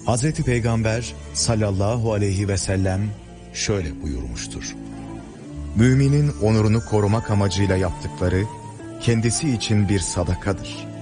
Hazreti Peygamber sallallahu aleyhi ve sellem şöyle buyurmuştur. Müminin onurunu korumak amacıyla yaptıkları kendisi için bir sadakadır.